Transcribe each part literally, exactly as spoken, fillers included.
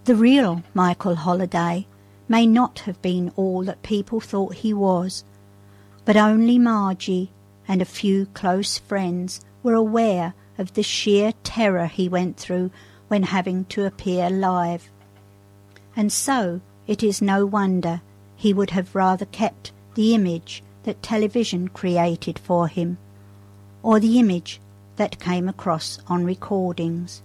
The real Michael Holiday may not have been all that people thought he was, but only Margie and a few close friends were aware of the sheer terror he went through when having to appear live. And so it is no wonder he would have rather kept the image that television created for him, or the image that came across on recordings.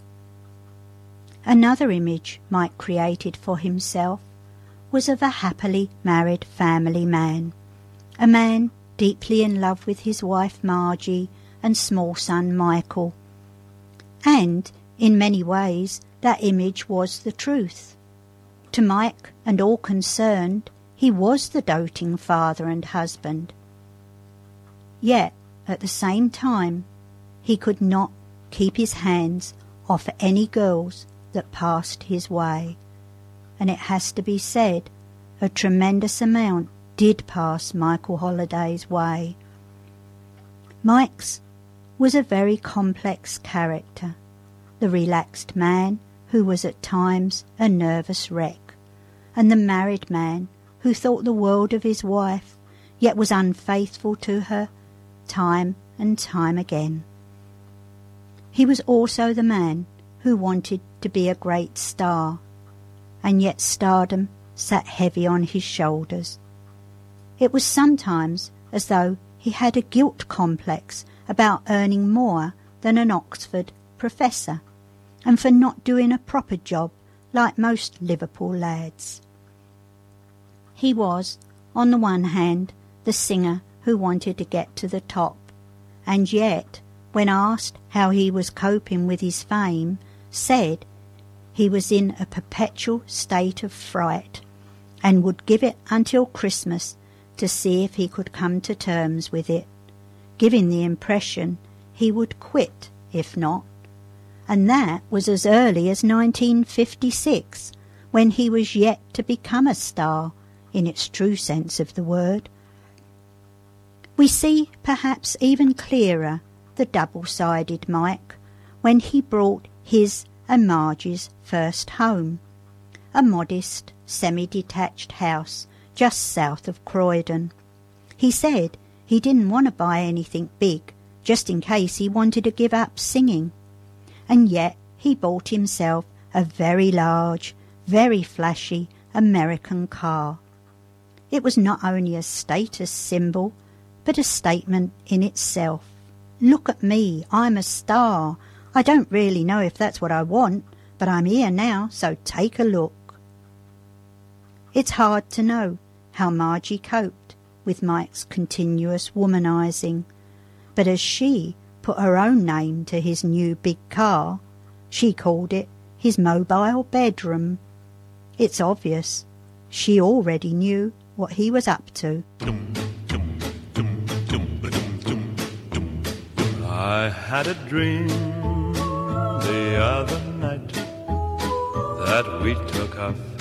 Another image Mike created for himself was of a happily married family man, a man deeply in love with his wife Margie and small son Michael. And, in many ways, that image was the truth. To Mike and all concerned, he was the doting father and husband. Yet, at the same time, he could not keep his hands off any girls that passed his way. And it has to be said, a tremendous amount did pass Michael Holiday's way. Mike's was a very complex character, the relaxed man who was at times a nervous wreck, and the married man who thought the world of his wife, yet was unfaithful to her time and time again. He was also the man who wanted to be a great star, and yet stardom sat heavy on his shoulders. It was sometimes as though he had a guilt complex about earning more than an Oxford professor, and for not doing a proper job like most Liverpool lads. He was, on the one hand, the singer who wanted to get to the top, and yet, when asked how he was coping with his fame, said he was in a perpetual state of fright, and would give it until Christmas to see if he could come to terms with it, giving the impression he would quit if not. And that was as early as nineteen fifty-six, when he was yet to become a star, in its true sense of the word. We see, perhaps even clearer, the double-sided Mike when he brought his and Margie's first home, a modest, semi-detached house just south of Croydon. He said he didn't want to buy anything big, just in case he wanted to give up singing. And yet he bought himself a very large, very flashy American car. It was not only a status symbol, but a statement in itself. Look at me, I'm a star. I don't really know if that's what I want, but I'm here now, so take a look. It's hard to know how Margie coped with Mike's continuous womanising, but as she put her own name to his new big car, she called it his mobile bedroom. It's obvious she already knew what he was up to. I had a dream the other night that we took our